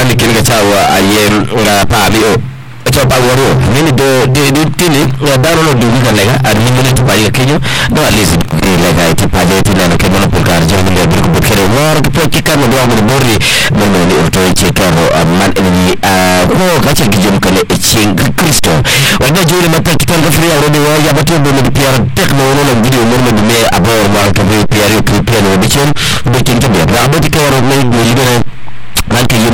ni kinga tawa aye pa bio to pa woro mini do tini ya daro no dugi kan lega ad min ne to pa ya kenyo do at least lega ti pa je ti na ke mono por kar jami de bir ko kere wor ko ki kan do mo borri mo ni to ci to man ni ko ka ci gijum kale e ci Kristo wanda jore matta ki tan gafri awro de ya bato do ni piar tekno no video mo no me abo ma to piar yo piar no de chen de kin to be ba ba ti ko ro ni do man ke